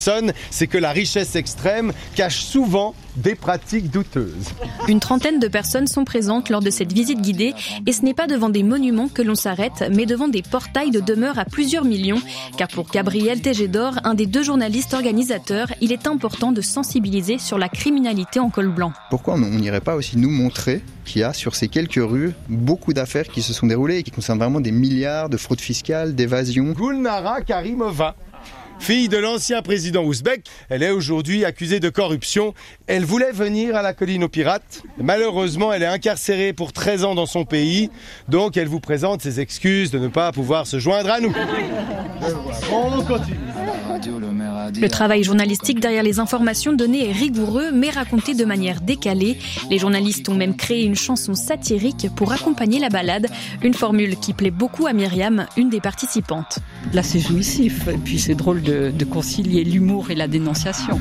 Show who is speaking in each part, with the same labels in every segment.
Speaker 1: C'est que la richesse extrême cache souvent des pratiques douteuses.
Speaker 2: Une trentaine de personnes sont présentes lors de cette visite guidée et ce n'est pas devant des monuments que l'on s'arrête, mais devant des portails de demeures à plusieurs millions. Car pour Gabriel Tégédor, un des deux journalistes organisateurs, il est important de sensibiliser sur la criminalité en col blanc.
Speaker 3: Pourquoi on n'irait pas aussi nous montrer qu'il y a sur ces quelques rues beaucoup d'affaires qui se sont déroulées et qui concernent vraiment des milliards de fraude fiscale, d'évasion.
Speaker 1: Gulnara Karimova, fille de l'ancien président ouzbek, elle est aujourd'hui accusée de corruption. Elle voulait venir à la colline aux pirates. Malheureusement, elle est incarcérée pour 13 ans dans son pays. Donc, elle vous présente ses excuses de ne pas pouvoir se joindre à nous. On continue.
Speaker 2: Le travail journalistique derrière les informations données est rigoureux, mais raconté de manière décalée. Les journalistes ont même créé une chanson satirique pour accompagner la balade. Une formule qui plaît beaucoup à Myriam, une des participantes.
Speaker 4: Là, c'est jouissif. Et puis, c'est drôle de concilier l'humour et la dénonciation.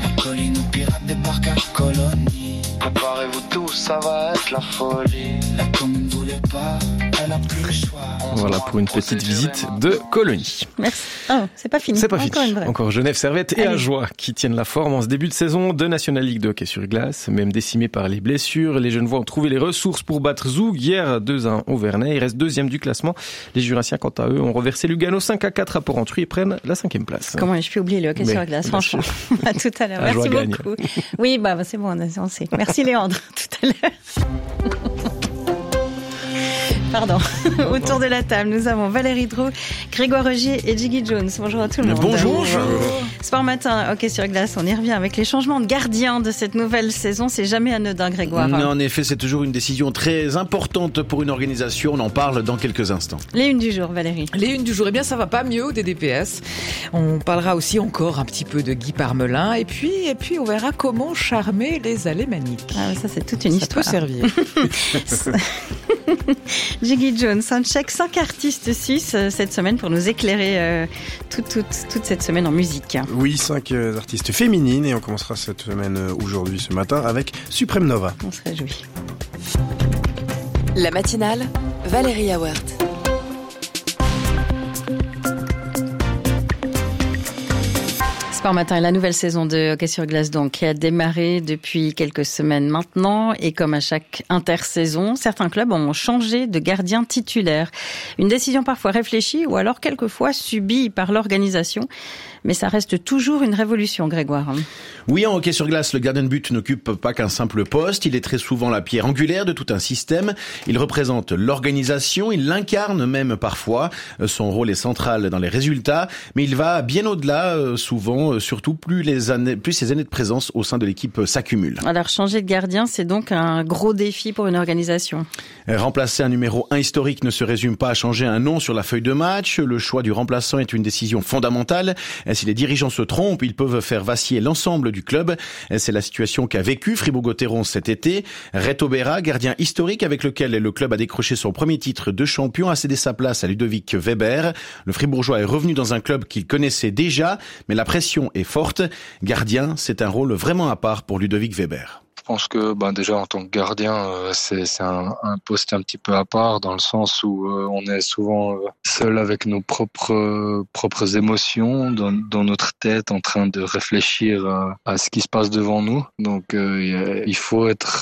Speaker 5: Préparez-vous tous, ça va être la folie. La commune ne voulait pas, elle a plus le choix.
Speaker 6: Voilà pour une petite visite de Colonie.
Speaker 7: Merci. Oh, c'est pas fini.
Speaker 6: C'est pas
Speaker 7: Encore
Speaker 6: fini.
Speaker 7: Une vraie.
Speaker 6: Encore Genève Servette et Ajoie qui tiennent la forme en ce début de saison de National League de hockey sur glace. Même décimés par les blessures, les Genevois ont trouvé les ressources pour battre Zoug hier 2-1 au Vernet. Ils restent deuxième du classement. Les Jurassiens, quant à eux, ont reversé Lugano 5-4 à Port-Entruy et prennent la 5e place.
Speaker 7: Comment ai-je pu oublier le hockey sur glace, franchement. À tout à l'heure. Merci beaucoup. Oui, c'est bon, on sait. Merci Léandre. Tout à l'heure. Pardon. Autour de la table, nous avons Valérie Drou, Grégoire Rogier et Jiggy Jones. Bonjour à tout le monde.
Speaker 6: Bonjour.
Speaker 7: Sport matin, hockey sur glace, on y revient avec les changements de gardien de cette nouvelle saison. C'est jamais anodin, Grégoire.
Speaker 8: En effet, c'est toujours une décision très importante pour une organisation. On en parle dans quelques instants.
Speaker 7: Les unes du jour, Valérie.
Speaker 9: Les unes du jour, eh bien ça va pas mieux au DDPS. On parlera aussi encore un petit peu de Guy Parmelin et puis on verra comment charmer les alémaniques.
Speaker 7: Ah, ça c'est toute une histoire.
Speaker 9: Ça peut servir.
Speaker 7: Jiggy Jones, un check 5 artistes suisses cette semaine pour nous éclairer toute cette semaine en musique.
Speaker 10: Oui, 5 artistes féminines et on commencera cette semaine aujourd'hui, ce matin, avec Supreme Nova.
Speaker 7: On se réjouit.
Speaker 11: La matinale, Valérie Awert.
Speaker 7: Sport matin et la nouvelle saison de hockey sur glace donc qui a démarré depuis quelques semaines maintenant et comme à chaque intersaison, certains clubs ont changé de gardien titulaire. Une décision parfois réfléchie ou alors quelquefois subie par l'organisation. Mais ça reste toujours une révolution, Grégoire.
Speaker 8: Oui, en hockey sur glace, le gardien de but n'occupe pas qu'un simple poste. Il est très souvent la pierre angulaire de tout un système. Il représente l'organisation, il l'incarne même parfois. Son rôle est central dans les résultats, mais il va bien au-delà, souvent, surtout plus ces années de présence au sein de l'équipe s'accumulent.
Speaker 7: Alors, changer de gardien, c'est donc un gros défi pour une organisation.
Speaker 8: Remplacer un numéro 1 historique ne se résume pas à changer un nom sur la feuille de match. Le choix du remplaçant est une décision fondamentale. Si les dirigeants se trompent, ils peuvent faire vaciller l'ensemble du club. C'est la situation qu'a vécu Fribourg-Gotteron cet été. Reto Berra, gardien historique avec lequel le club a décroché son premier titre de champion, a cédé sa place à Ludovic Weber. Le Fribourgeois est revenu dans un club qu'il connaissait déjà, mais la pression est forte. Gardien, c'est un rôle vraiment à part pour Ludovic Weber.
Speaker 12: Je pense que déjà en tant que gardien, c'est un poste un petit peu à part dans le sens où on est souvent seul avec nos propres émotions dans notre tête en train de réfléchir à ce qui se passe devant nous. Donc il faut être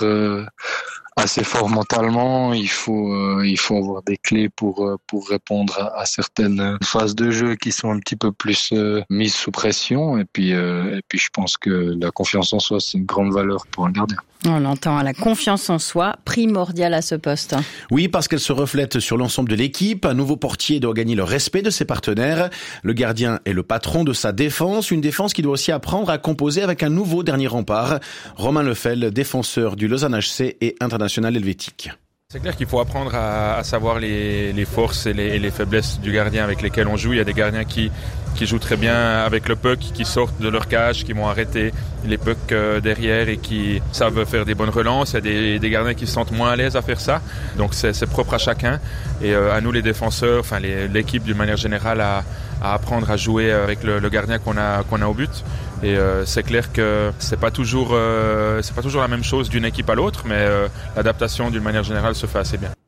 Speaker 12: assez fort mentalement, il faut avoir des clés pour répondre à certaines phases de jeu qui sont un petit peu plus mises sous pression et puis je pense que la confiance en soi c'est une grande valeur pour un gardien.
Speaker 7: On l'entend, la confiance en soi, primordiale à ce poste.
Speaker 8: Oui, parce qu'elle se reflète sur l'ensemble de l'équipe. Un nouveau portier doit gagner le respect de ses partenaires. Le gardien est le patron de sa défense, une défense qui doit aussi apprendre à composer avec un nouveau dernier rempart. Romain Lefel, défenseur du Lausanne HC et international helvétique.
Speaker 13: C'est clair qu'il faut apprendre à savoir les forces et les faiblesses du gardien avec lesquels on joue. Il y a des gardiens qui jouent très bien avec le puck, qui sortent de leur cage, qui vont arrêter les pucks derrière et qui savent faire des bonnes relances. Il y a des gardiens qui se sentent moins à l'aise à faire ça. Donc c'est propre à chacun. Et à nous les défenseurs, l'équipe d'une manière générale à apprendre à jouer avec le gardien qu'on a au but. Et c'est clair que c'est pas toujours la même chose d'une équipe à l'autre, mais l'adaptation d'une manière générale se fait assez bien.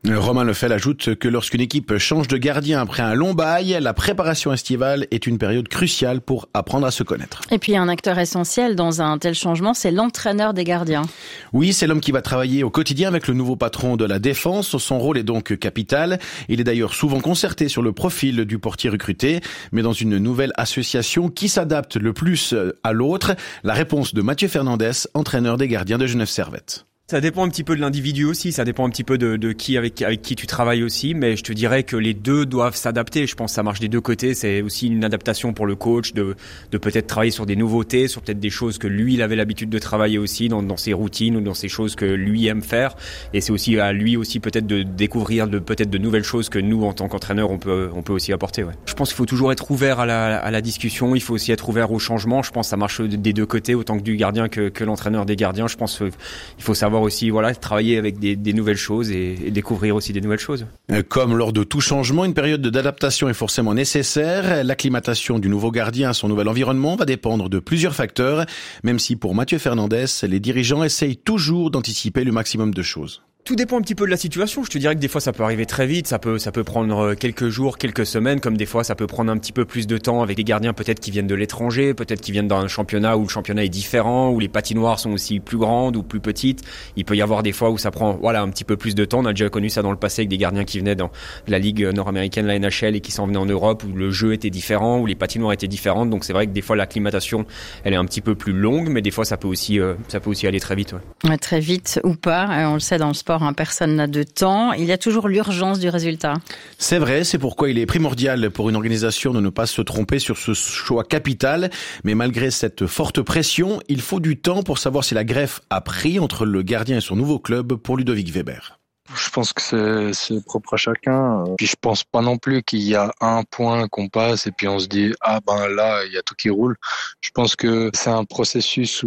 Speaker 8: Romain Lefel ajoute que lorsqu'une équipe change de gardien après un long bail, la préparation estivale est une période cruciale pour apprendre à se connaître.
Speaker 7: Et puis un acteur essentiel dans un tel changement, c'est l'entraîneur des gardiens.
Speaker 8: Oui, c'est l'homme qui va travailler au quotidien avec le nouveau patron de la défense. Son rôle est donc capital. Il est d'ailleurs souvent concerté sur le profil du portier recruté, mais dans une nouvelle association qui s'adapte le plus à l'autre. La réponse de Mathieu Fernandez, entraîneur des gardiens de Genève Servette.
Speaker 14: Ça dépend un petit peu de l'individu aussi, ça dépend un petit peu de qui avec qui tu travailles aussi, mais je te dirais que les deux doivent s'adapter. Je pense que ça marche des deux côtés. C'est aussi une adaptation pour le coach de peut-être travailler sur des nouveautés, sur peut-être des choses que lui il avait l'habitude de travailler aussi dans ses routines ou dans ces choses que lui aime faire. Et c'est aussi à lui aussi peut-être de découvrir peut-être de nouvelles choses que nous en tant qu'entraîneur on peut aussi apporter. Ouais. Je pense qu'il faut toujours être ouvert à la discussion. Il faut aussi être ouvert au changement. Je pense que ça marche des deux côtés, autant que du gardien que l'entraîneur des gardiens. Je pense qu'il faut savoir aussi travailler avec des nouvelles choses et découvrir aussi des nouvelles choses.
Speaker 8: Comme lors de tout changement, une période d'adaptation est forcément nécessaire. L'acclimatation du nouveau gardien à son nouvel environnement va dépendre de plusieurs facteurs, même si pour Mathieu Fernandez, les dirigeants essayent toujours d'anticiper le maximum de choses.
Speaker 14: Tout dépend un petit peu de la situation. Je te dirais que des fois ça peut arriver très vite, ça peut prendre quelques jours, quelques semaines, comme des fois ça peut prendre un petit peu plus de temps avec des gardiens peut-être qui viennent de l'étranger, peut-être qui viennent d'un championnat où le championnat est différent, où les patinoires sont aussi plus grandes ou plus petites. Il peut y avoir des fois où ça prend un petit peu plus de temps. On a déjà connu ça dans le passé avec des gardiens qui venaient de la ligue nord-américaine, la NHL, et qui s'en venaient en Europe où le jeu était différent, où les patinoires étaient différentes. Donc c'est vrai que des fois l'acclimatation elle est un petit peu plus longue, mais des fois ça peut aussi aller très vite. Ouais.
Speaker 7: Très vite ou pas, on le sait dans le sport. Personne n'a de temps. Il y a toujours l'urgence du résultat.
Speaker 8: C'est vrai, c'est pourquoi il est primordial pour une organisation de ne pas se tromper sur ce choix capital. Mais malgré cette forte pression, il faut du temps pour savoir si la greffe a pris entre le gardien et son nouveau club pour Ludovic Weber.
Speaker 12: Je pense que c'est propre à chacun. Puis je pense pas non plus qu'il y a un point qu'on passe et puis on se dit là il y a tout qui roule. Je pense que c'est un processus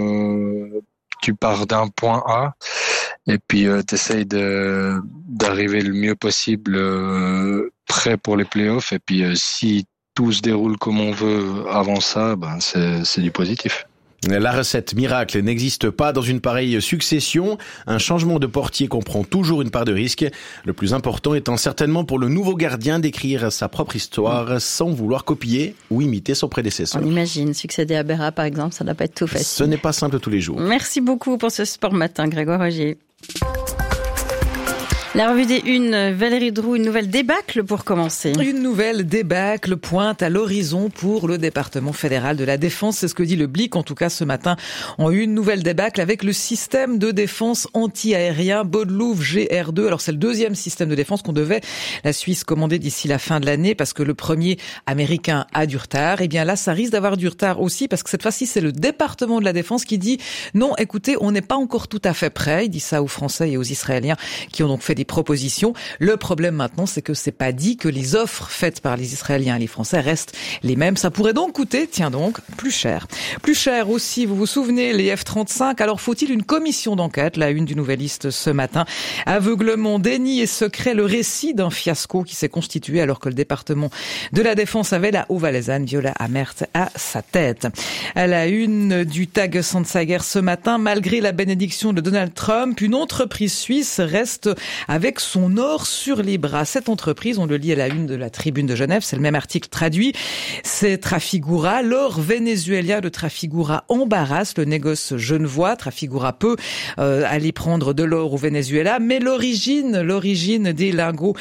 Speaker 12: où tu pars d'un point A et puis t'essayes d'arriver le mieux possible prêt pour les playoffs. Et puis si tout se déroule comme on veut avant ça, c'est du positif.
Speaker 8: La recette miracle n'existe pas dans une pareille succession. Un changement de portier comprend toujours une part de risque. Le plus important étant certainement pour le nouveau gardien d'écrire sa propre histoire sans vouloir copier ou imiter son prédécesseur.
Speaker 7: On imagine, succéder à Berra par exemple, ça ne doit pas être tout facile.
Speaker 8: Ce n'est pas simple tous les jours.
Speaker 7: Merci beaucoup pour ce Sport Matin, Grégoire Rogier. La revue des Unes, Valérie Droux, une nouvelle débâcle pour commencer.
Speaker 9: Une nouvelle débâcle pointe à l'horizon pour le département fédéral de la défense. C'est ce que dit le Blick, en tout cas ce matin. On a eu une nouvelle débâcle avec le système de défense anti-aérien Bodlouf GR2. Alors c'est le deuxième système de défense qu'on devait la Suisse commander d'ici la fin de l'année parce que le premier américain a du retard. Et bien là, ça risque d'avoir du retard aussi parce que cette fois-ci, c'est le département de la défense qui dit non, écoutez, on n'est pas encore tout à fait prêt. Il dit ça aux Français et aux Israéliens qui ont donc fait des propositions. Le problème maintenant, c'est que c'est pas dit que les offres faites par les Israéliens et les Français restent les mêmes. Ça pourrait donc coûter, plus cher. Plus cher aussi, vous vous souvenez, les F-35. Alors faut-il une commission d'enquête? La une du Nouvelliste ce matin. Aveuglement, déni et secret, le récit d'un fiasco qui s'est constitué alors que le département de la Défense avait la haut-valaisanne Viola Amert à sa tête. À la une du Tag Sansager ce matin, malgré la bénédiction de Donald Trump, une entreprise suisse reste avec son or sur les bras. Cette entreprise, on le lit à la une de la Tribune de Genève, c'est le même article traduit, c'est Trafigura. L'or vénézuélien de Trafigura embarrasse le négoce genevois. Trafigura peut aller prendre de l'or au Venezuela, mais l'origine des lingots,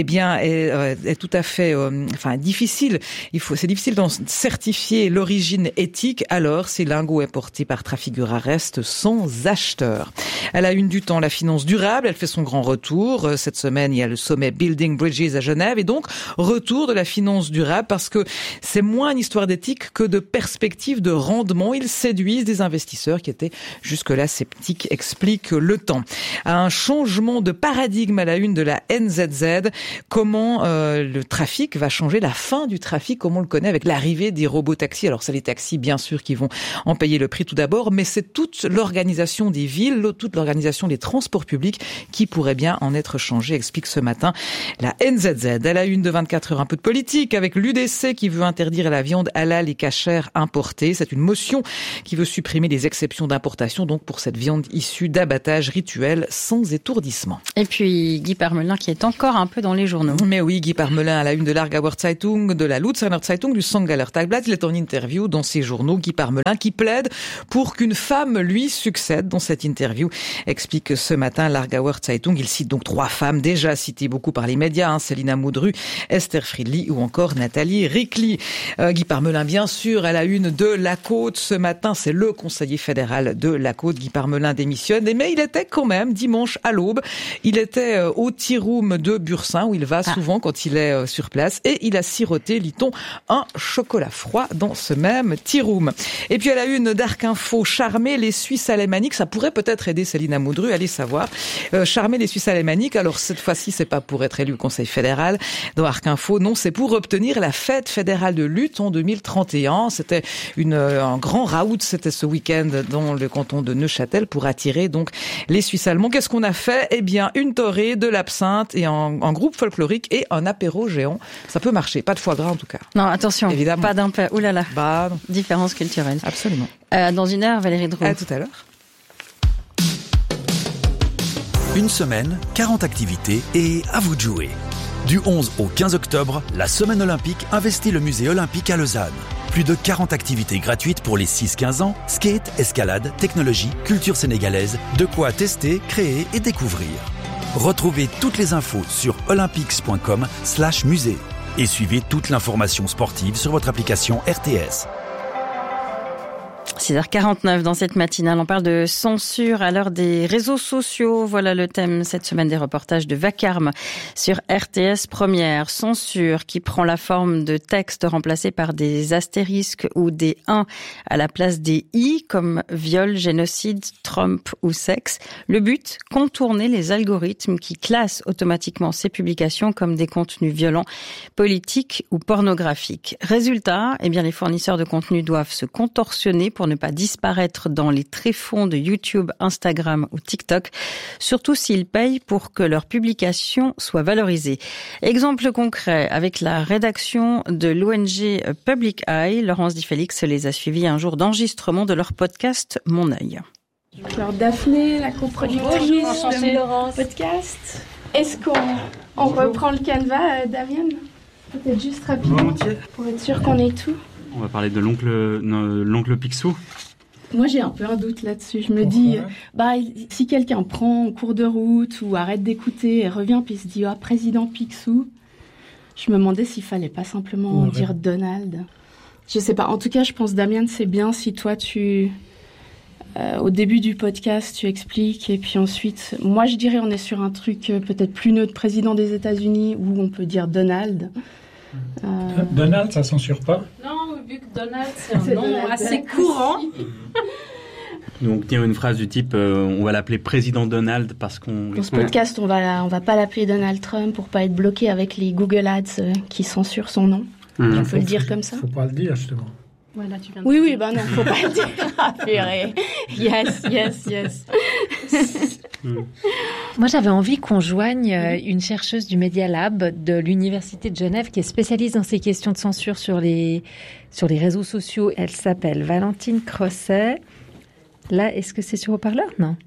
Speaker 9: est tout à fait, difficile. C'est difficile d'en certifier l'origine éthique. Alors, ces lingots importés par Trafigura restent sans acheteur. À la une du Temps, la finance durable, elle fait son grand retour. Cette semaine, il y a le sommet Building Bridges à Genève et donc retour de la finance durable parce que c'est moins une histoire d'éthique que de perspective de rendement. Ils séduisent des investisseurs qui étaient jusque-là sceptiques, explique le Temps. Un changement de paradigme à la une de la NZZ. Comment le trafic va changer, la fin du trafic comme on le connaît avec l'arrivée des robots-taxis. Alors c'est les taxis bien sûr qui vont en payer le prix tout d'abord, mais c'est toute l'organisation des villes, toute l'organisation des transports publics qui pourrait bien en être changé, explique ce matin la NZZ. À la une de 24 heures, un peu de politique avec l'UDC qui veut interdire la viande halal et cachère importée. C'est une motion qui veut supprimer les exceptions d'importation donc pour cette viande issue d'abattage rituel sans étourdissement.
Speaker 7: Et puis Guy Parmelin qui est encore un peu dans les journaux.
Speaker 9: Mais oui, Guy Parmelin à la une de l'Aargauer Zeitung, de la Luzerner Zeitung, du St. Galler Tagblatt. Il est en interview dans ces journaux. Guy Parmelin qui plaide pour qu'une femme lui succède. Dans cette interview, explique ce matin l'Aargauer Zeitung. Il cite donc 3 femmes déjà citées beaucoup par les médias, Célina Modru, Esther Friedli ou encore Nathalie Rickli. Guy Parmelin, bien sûr, à la une de La Côte. Ce matin, c'est le conseiller fédéral de La Côte. Guy Parmelin démissionne. Mais il était quand même, dimanche à l'aube, il était au Tea Room de Bursin, où il va souvent quand il est sur place. Et il a siroté, lit-on, un chocolat froid dans ce même Tea Room. Et puis à la une d'Arc Info, charmer les Suisses alémaniques. Ça pourrait peut-être aider Célina Modru, allez savoir. Charmer les Suisses alémaniques. Alors cette fois-ci, c'est pas pour être élu au Conseil fédéral. Dans Arc Info, non, c'est pour obtenir la fête fédérale de lutte en 2031. C'était un grand raout, c'était ce week-end dans le canton de Neuchâtel pour attirer donc les Suisses allemands. Qu'est-ce qu'on a fait? Eh bien, une torée, de l'absinthe et un groupe folklorique et un apéro géant. Ça peut marcher, pas de foie gras en tout cas.
Speaker 7: Non, attention, évidemment. Pas d'un peu. Ouh là là.
Speaker 9: Bah non.
Speaker 7: Différence culturelle.
Speaker 9: Absolument.
Speaker 7: Dans une heure, Valérie Drouot.
Speaker 9: À tout à l'heure.
Speaker 15: Une semaine, 40 activités et à vous de jouer. Du 11 au 15 octobre, la Semaine olympique investit le musée olympique à Lausanne. Plus de 40 activités gratuites pour les 6-15 ans, skate, escalade, technologie, culture sénégalaise, de quoi tester, créer et découvrir. Retrouvez toutes les infos sur olympics.com/musée et suivez toute l'information sportive sur votre application RTS.
Speaker 7: 6h49 dans cette matinale, on parle de censure à l'heure des réseaux sociaux. Voilà le thème cette semaine des reportages de Vacarme sur RTS Première. Censure qui prend la forme de textes remplacés par des astérisques ou des 1 à la place des i, comme viol, génocide, Trump ou sexe. Le but, contourner les algorithmes qui classent automatiquement ces publications comme des contenus violents, politiques ou pornographiques. Résultat, eh bien, les fournisseurs de contenu doivent se contorsionner pour ne pas disparaître dans les tréfonds de YouTube, Instagram ou TikTok, surtout s'ils payent pour que leurs publications soient valorisées. Exemple concret, avec la rédaction de l'ONG Public Eye, Laurence Di Félix les a suivis un jour d'enregistrement de leur podcast Mon œil.
Speaker 16: Alors Daphné, la coproductrice de Laurence podcast. Est-ce qu'on reprend le canevas, Damien? Peut-être juste rapidement, pour être sûr qu'on ait tout.
Speaker 17: On va parler de l'oncle Picsou.
Speaker 16: Moi, j'ai un peu un doute là-dessus. Je me dis, si quelqu'un prend en cours de route ou arrête d'écouter et revient puis se dit « président Picsou », je me demandais s'il fallait pas simplement dire Donald. Je sais pas. En tout cas, je pense, Damien, c'est bien si toi, au début du podcast, tu expliques et puis ensuite, moi, je dirais on est sur un truc peut-être plus neutre, président des États-Unis, où on peut dire Donald.
Speaker 18: Donald, ça censure pas?
Speaker 16: Non, vu que Donald, c'est un nom assez courant.
Speaker 17: Donc, dire une phrase du type on va l'appeler président Donald parce qu'on...
Speaker 16: Dans ce podcast, on va pas l'appeler Donald Trump pour pas être bloqué avec les Google Ads qui censurent son nom. On peut le dire comme ça.
Speaker 18: Faut pas le dire, justement.
Speaker 16: Ouais, là, tu viens de oui, non, faut pas le dire. Ah, purée. Yes.
Speaker 19: Moi, j'avais envie qu'on joigne une chercheuse du Media Lab de l'Université de Genève qui est spécialiste dans ces questions de censure sur les réseaux sociaux. Elle s'appelle Valentine Crosset. Là, est-ce que c'est sur haut-parleur? Non.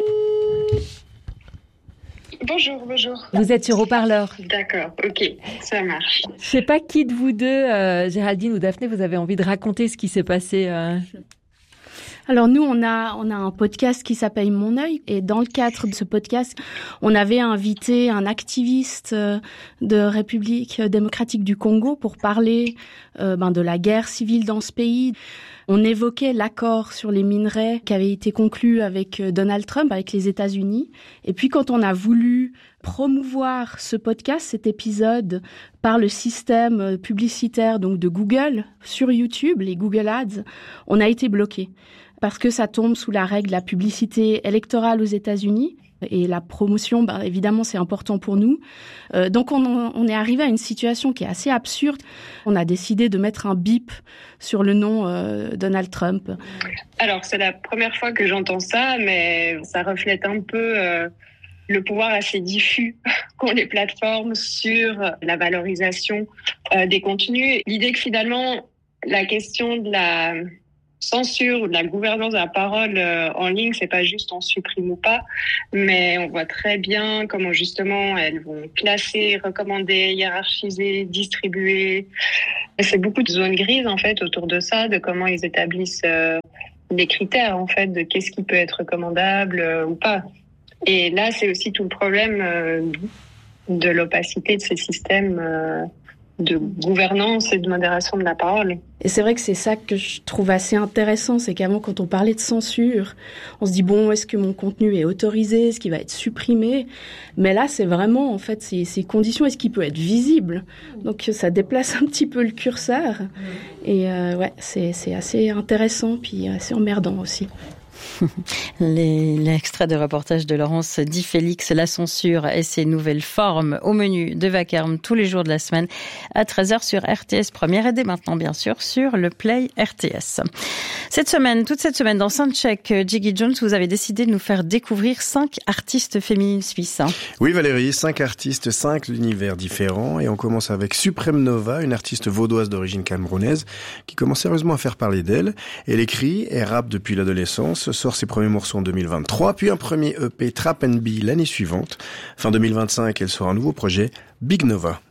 Speaker 20: Bonjour.
Speaker 19: Vous êtes sur haut-parleur.
Speaker 20: D'accord, ok, ça marche.
Speaker 19: Je sais pas qui de vous deux, Géraldine ou Daphné, vous avez envie de raconter ce qui s'est passé.
Speaker 16: Alors nous, on a un podcast qui s'appelle Mon œil et dans le cadre de ce podcast, on avait invité un activiste de République démocratique du Congo pour parler de la guerre civile dans ce pays. On évoquait l'accord sur les minerais qui avait été conclu avec Donald Trump, avec les États-Unis. Et puis quand on a voulu promouvoir ce podcast, cet épisode, par le système publicitaire donc de Google sur YouTube, les Google Ads, on a été bloqué. Parce que ça tombe sous la règle de la publicité électorale aux États-Unis. Et la promotion, évidemment, c'est important pour nous. Donc, on est arrivé à une situation qui est assez absurde. On a décidé de mettre un bip sur le nom Donald Trump.
Speaker 20: Alors, c'est la première fois que j'entends ça, mais ça reflète un peu le pouvoir assez diffus qu'ont les plateformes sur la valorisation des contenus. L'idée que finalement, la question de la censure ou de la gouvernance de la parole en ligne, c'est pas juste on supprime ou pas, mais on voit très bien comment justement elles vont classer, recommander, hiérarchiser, distribuer. C'est beaucoup de zones grises en fait autour de ça, de comment ils établissent les critères en fait de qu'est-ce qui peut être recommandable ou pas. Et là, c'est aussi tout le problème de l'opacité de ces systèmes de gouvernance et de modération de la parole.
Speaker 16: Et c'est vrai que c'est ça que je trouve assez intéressant, c'est qu'avant, quand on parlait de censure, on se dit, bon, est-ce que mon contenu est autorisé, est-ce qu'il va être supprimé? Mais là, c'est vraiment, en fait, ces conditions, est-ce qu'il peut être visible? Donc, ça déplace un petit peu le curseur. Et ouais, c'est assez intéressant, puis assez emmerdant aussi.
Speaker 7: L'extrait de reportage de Laurence Di Félix, la censure et ses nouvelles formes au menu de Vacarme tous les jours de la semaine à 13h sur RTS Première et dès maintenant bien sûr sur le Play RTS. Toute cette semaine dans Soundcheck, Jiggy Jones, vous avez décidé de nous faire découvrir 5 artistes féminines suisses.
Speaker 10: Oui Valérie, 5 artistes, 5 univers différents et on commence avec Supreme Nova, une artiste vaudoise d'origine camerounaise qui commence sérieusement à faire parler d'elle. Elle écrit et rappe depuis l'adolescence, sort ses premiers morceaux en 2023, puis un premier EP Trap & Be l'année suivante. Fin 2025, elle sort un nouveau projet, Big Nova.